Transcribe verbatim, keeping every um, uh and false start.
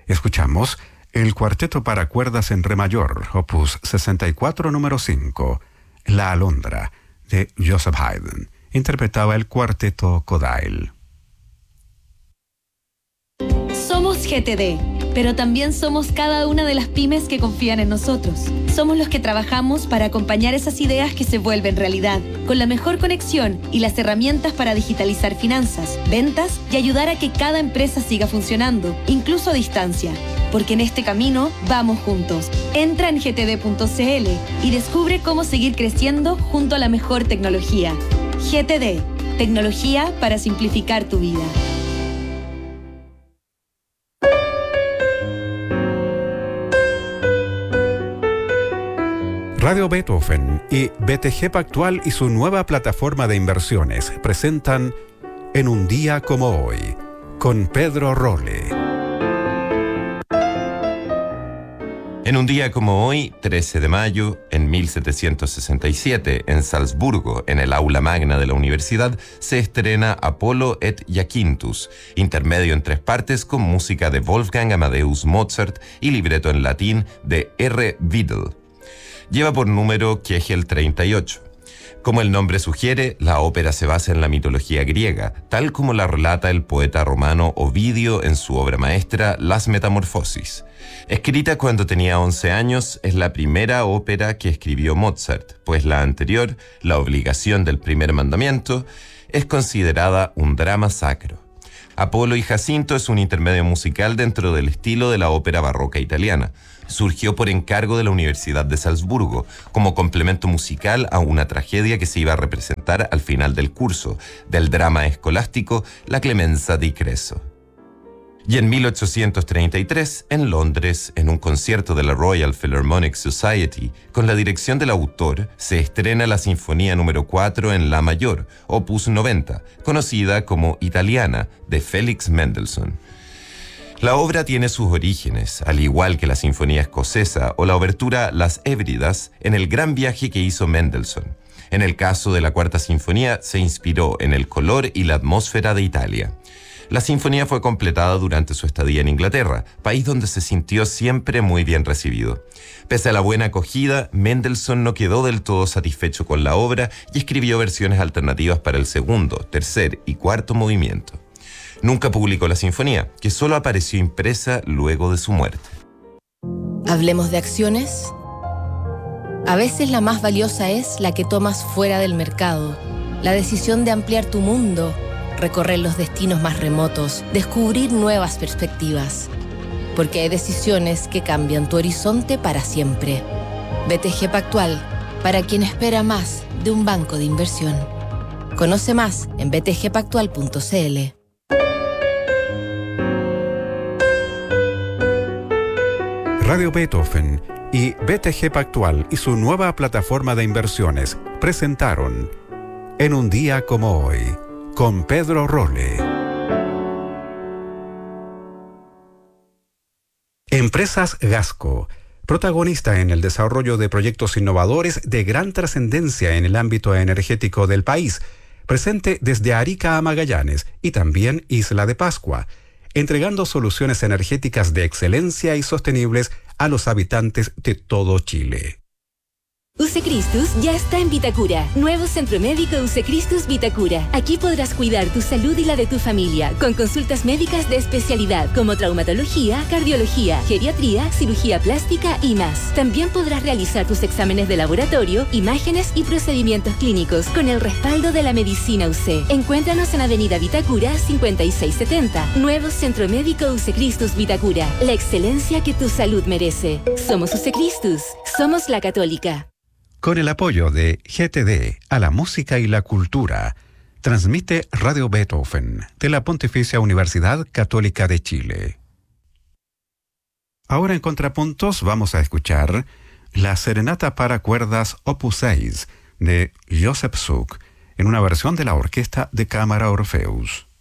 Escuchamos el Cuarteto para cuerdas en re mayor, opus sesenta y cuatro, número cinco, La Alondra, de Joseph Haydn. Interpretaba el Cuarteto Kodail. Somos G T D, pero también somos cada una de las pymes que confían en nosotros. Somos los que trabajamos para acompañar esas ideas que se vuelven realidad, con la mejor conexión y las herramientas para digitalizar finanzas, ventas y ayudar a que cada empresa siga funcionando, incluso a distancia. Porque en este camino vamos juntos. Entra en g t d punto c l y descubre cómo seguir creciendo junto a la mejor tecnología. G T D, tecnología para simplificar tu vida. Radio Beethoven y B T G Pactual y su nueva plataforma de inversiones presentan En un día como hoy, con Pedro Rolle. En un día como hoy, trece de mayo, en mil setecientos sesenta y siete, en Salzburgo, en el aula magna de la universidad, se estrena Apollo et Jacintus, intermedio en tres partes con música de Wolfgang Amadeus Mozart y libreto en latín de R. Widl. Lleva por número Kegel treinta y ocho. Como el nombre sugiere, la ópera se basa en la mitología griega, tal como la relata el poeta romano Ovidio en su obra maestra Las Metamorfosis. Escrita cuando tenía once años, es la primera ópera que escribió Mozart, pues la anterior, La obligación del primer mandamiento, es considerada un drama sacro. Apolo y Jacinto es un intermedio musical dentro del estilo de la ópera barroca italiana. Surgió por encargo de la Universidad de Salzburgo, como complemento musical a una tragedia que se iba a representar al final del curso, del drama escolástico La Clemenza di Creso. Y en mil ochocientos treinta y tres, en Londres, en un concierto de la Royal Philharmonic Society, con la dirección del autor, se estrena la Sinfonía número cuatro en La mayor, opus noventa, conocida como Italiana, de Felix Mendelssohn. La obra tiene sus orígenes, al igual que la Sinfonía Escocesa o la obertura Las Hébridas, en el gran viaje que hizo Mendelssohn. En el caso de la Cuarta Sinfonía, se inspiró en el color y la atmósfera de Italia. La sinfonía fue completada durante su estadía en Inglaterra, país donde se sintió siempre muy bien recibido. Pese a la buena acogida, Mendelssohn no quedó del todo satisfecho con la obra y escribió versiones alternativas para el segundo, tercer y cuarto movimiento. Nunca publicó la sinfonía, que solo apareció impresa luego de su muerte. ¿Hablemos de acciones? A veces la más valiosa es la que tomas fuera del mercado. La decisión de ampliar tu mundo, recorrer los destinos más remotos, descubrir nuevas perspectivas. Porque hay decisiones que cambian tu horizonte para siempre. B T G Pactual, para quien espera más de un banco de inversión. Conoce más en b t g pactual punto c l. Radio Beethoven y B T G Pactual y su nueva plataforma de inversiones presentaron En un día como hoy, con Pedro Rolle. Empresas Gasco, protagonista en el desarrollo de proyectos innovadores de gran trascendencia en el ámbito energético del país, presente desde Arica a Magallanes y también Isla de Pascua, entregando soluciones energéticas de excelencia y sostenibles a los habitantes de todo Chile. Usecristus ya está en Vitacura. Nuevo Centro Médico Usecristus Vitacura. Aquí podrás cuidar tu salud y la de tu familia, con consultas médicas de especialidad como traumatología, cardiología, geriatría, cirugía plástica y más. También podrás realizar tus exámenes de laboratorio, imágenes y procedimientos clínicos con el respaldo de la medicina U C. Encuéntranos en Avenida Vitacura cincuenta y seis setenta. Nuevo Centro Médico Usecristus Vitacura. La excelencia que tu salud merece. Somos Usecristus. Somos la Católica. Con el apoyo de G T D a la música y la cultura, transmite Radio Beethoven de la Pontificia Universidad Católica de Chile. Ahora en Contrapuntos vamos a escuchar la Serenata para cuerdas opus seis de Joseph Suk en una versión de la Orquesta de Cámara Orfeus.